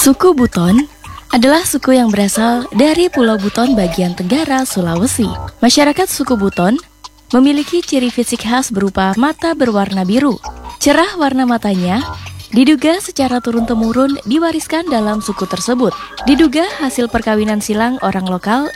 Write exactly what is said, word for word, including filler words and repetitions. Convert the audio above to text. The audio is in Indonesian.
Suku Buton adalah suku yang berasal dari Pulau Buton bagian tenggara Sulawesi. Masyarakat suku Buton memiliki ciri fisik khas berupa mata berwarna biru. Cerah warna matanya diduga secara turun-temurun diwariskan dalam suku tersebut. Diduga hasil perkawinan silang orang lokal